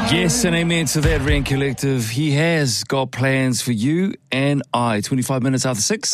Yes and amen to that, Rand Collective. He has got plans for you and I. 25 minutes after 6.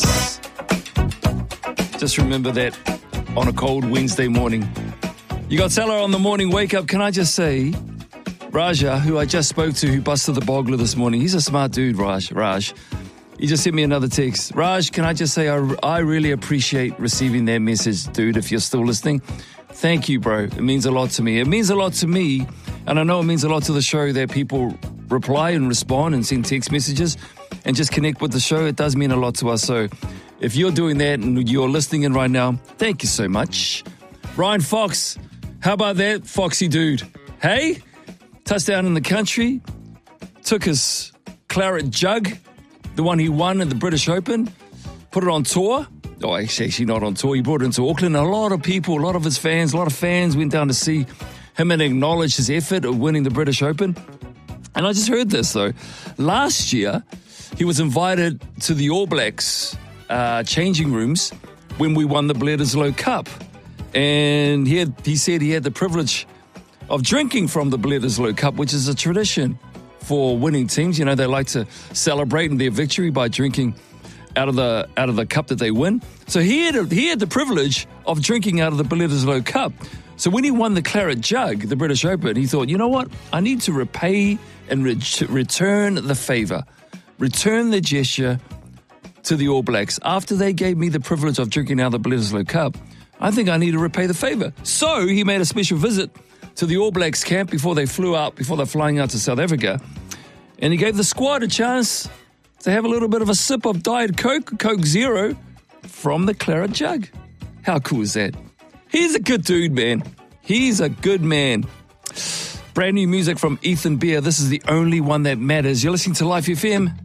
Just remember that on a cold Wednesday morning. You got Salah on the morning wake up. Can I just say, Raja, who I just spoke to, who busted the boggler this morning, he's a smart dude, Raj. He just sent me another text. Raj, can I just say I really appreciate receiving that message, dude, if you're still listening. Thank you, bro. It means a lot to me. It means a lot to me, and I know it means a lot to the show that people reply and respond and send text messages and just connect with the show. It does mean a lot to us. So if you're doing that and you're listening in right now, thank you so much. Ryan Fox, how about that, Foxy dude? Hey, touchdown in the country, took his claret jug, the one he won at the British Open, put it on tour. Oh, actually not on tour. He brought it into Auckland. A lot of people, a lot of fans went down to see him and acknowledge his effort of winning the British Open. And I just heard this, though. Last year, he was invited to the All Blacks changing rooms when we won the Bledisloe Cup. And he said he had the privilege of drinking from the Bledisloe Cup, which is a tradition for winning teams. You know, they like to celebrate their victory by drinking out of the cup that they win. So he had the privilege of drinking out of the Bledisloe Cup. So when he won the claret jug, the British Open, he thought, you know what? I need to repay and return the favour, return the gesture to the All Blacks. After they gave me the privilege of drinking out of the Bledisloe Cup, I think I need to repay the favour. So he made a special visit to the All Blacks camp before they're flying out to South Africa. And he gave the squad a chance to have a little bit of a sip of Diet Coke Zero, from the claret jug. How cool is that? He's a good dude, man. He's a good man. Brand new music from Ethan Beer. This is The Only One That Matters. You're listening to Life FM.